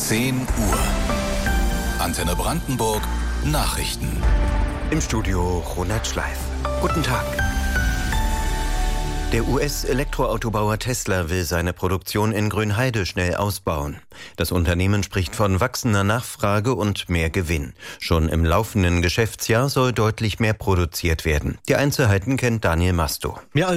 10 Uhr. Antenne Brandenburg Nachrichten. Im Studio Ronald Schleif. Guten Tag. Der US-Elektroautobauer Tesla will seine Produktion in Grünheide schnell ausbauen. Das Unternehmen spricht von wachsender Nachfrage und mehr Gewinn. Schon im laufenden Geschäftsjahr soll deutlich mehr produziert werden. Die Einzelheiten kennt Daniel Masto. Mehr als